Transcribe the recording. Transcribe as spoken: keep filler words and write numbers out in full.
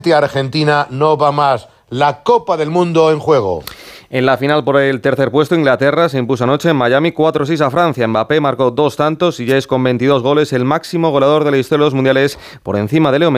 Argentina no va más. La Copa del Mundo en juego. En la final por el tercer puesto, Inglaterra se impuso anoche en Miami cuatro seis a Francia. Mbappé marcó dos tantos y ya es con veintidós goles el máximo goleador de la historia de los mundiales, por encima de Leo Messi.